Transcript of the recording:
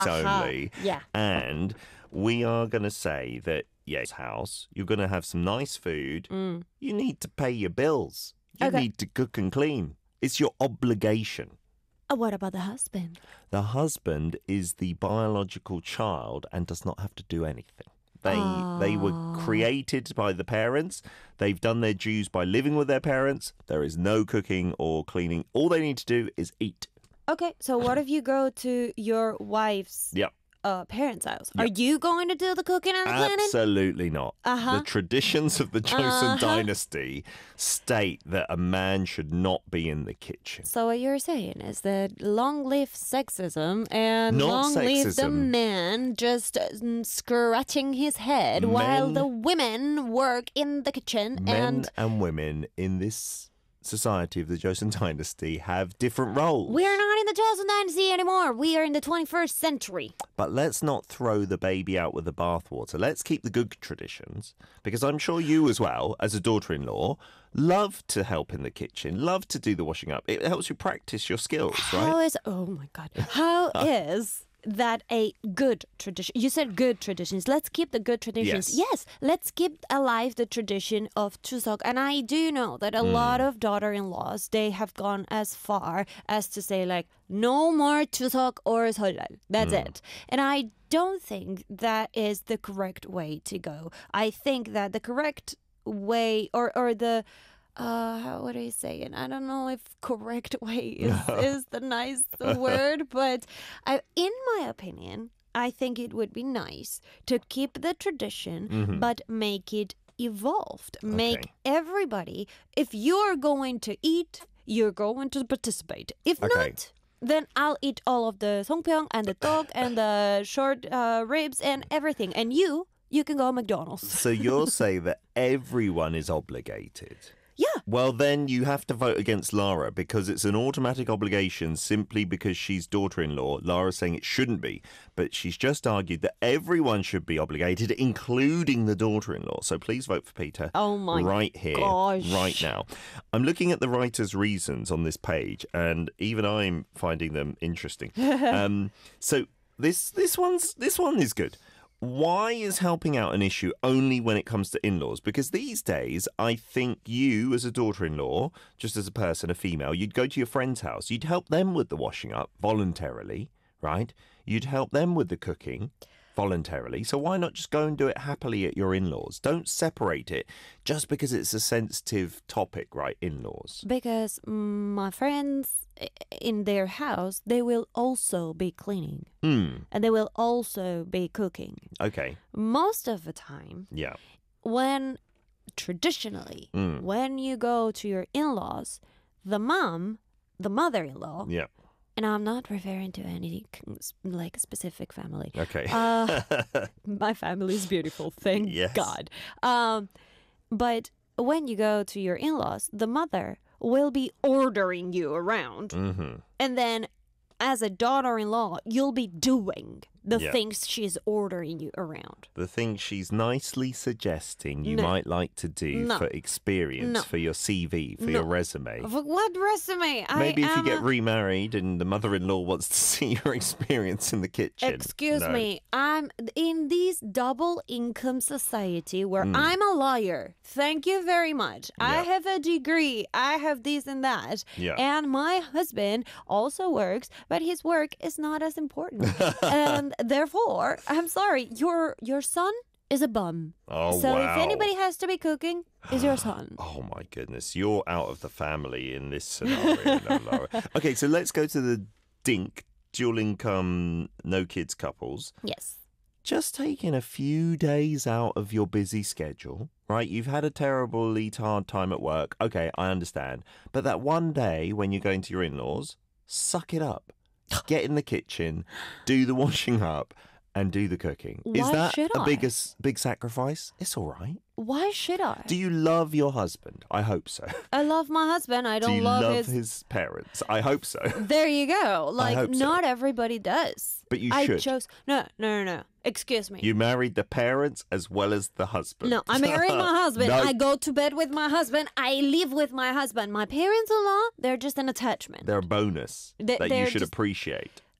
only. Yeah. And we are going to say that, yes, house, you're going to have some nice food. You need to pay your bills. You need to cook and clean. It's your obligation. What about the husband? The husband is the biological child and does not have to do anything. They were created by the parents. They've done their dues by living with their parents. There is no cooking or cleaning. All they need to do is eat. Okay, so what if you go to your wife's parents' house? Are you going to do the cooking and the cleaning? Absolutely not. The traditions of the Joseon dynasty state that a man should not be in the kitchen. So what you're saying is that long live sexism and Not long live the sexism. man just scratching his head while the women work in the kitchen. Men and women in this society of the Joseon dynasty have different roles. We are not in the Joseon dynasty anymore. We are in the 21st century. But let's not throw the baby out with the bathwater. Let's keep the good traditions, because I'm sure you as well, as a daughter-in-law, love to help in the kitchen, love to do the washing up. It helps you practice your skills, right? Oh my God. How is that a good tradition? You said good traditions. Let's keep the good traditions. Yes, let's keep alive the tradition of Chuseok. And I do know that a lot of daughter-in-laws, they have gone as far as to say like, no more Chuseok or Seollal. That's it. And I don't think that is the correct way to go. I think that the correct way or the what do you say? And I don't know if correct way is the nice word, but in my opinion, I think it would be nice to keep the tradition, but make it evolved. Make everybody, if you're going to eat, you're going to participate. If not, then I'll eat all of the songpyeong and the tteok and the short ribs and everything. And you can go to McDonald's. So you're saying that everyone is obligated? Yeah. Well, then you have to vote against Lara because it's an automatic obligation simply because she's daughter-in-law. Lara's saying it shouldn't be, but she's just argued that everyone should be obligated, including the daughter-in-law. So please vote for Peter. Oh my right here, gosh. right now. I'm looking at the writer's reasons on this page, and even I'm finding them interesting. So this one is good. Why is helping out an issue only when it comes to in-laws? Because these days, I think you, as a daughter-in-law, just as a person, a female, you'd go to your friend's house. You'd help them with the washing up voluntarily, right? You'd help them with the cooking voluntarily. So why not just go and do it happily at your in-laws? Don't separate it just because it's a sensitive topic, right? In-laws. Because my friends in their house, they will also be cleaning. And they will also be cooking. Okay. Most of the time, when traditionally, when you go to your in-laws, the mother-in-law, and I'm not referring to any like specific family. Okay. My family is beautiful, thank Yes. God. But when you go to your in-laws, the mother will be ordering you around. And then as a daughter-in-law, you'll be doing the things she's ordering you around. The things she's nicely suggesting you might like to do for experience, for your CV, for your resume. What resume? Maybe if you get remarried and the mother-in-law wants to see your experience in the kitchen. Excuse me, I'm in this double income society where I'm a lawyer. Thank you very much. I have a degree. I have this and that. And my husband also works, but his work is not as important. And therefore, I'm sorry, your son is a bum. Oh, so wow. if anybody has to be cooking, is your son. Oh, my goodness. You're out of the family in this scenario, no, Laura. Okay, so let's go to the DINK, dual income, no kids couples. Yes. Just taking a few days out of your busy schedule, right? You've had a terribly hard time at work. Okay, I understand. But that one day when you're going to your in-laws, suck it up. Get in the kitchen, do the washing up, and do the cooking. Is Why that should a I? big sacrifice? It's all right. Why should I? Do you love your husband? I hope so. I love my husband. I Do don't you love his parents? I hope so. There you go. Like, hope so. not everybody does. But you I should. chose. No. Excuse me. You married the parents as well as the husband. No, I married my husband. No. I go to bed with my husband. I live with my husband. My parents-in-law, they're just an attachment. They're a bonus that you they're should just- appreciate.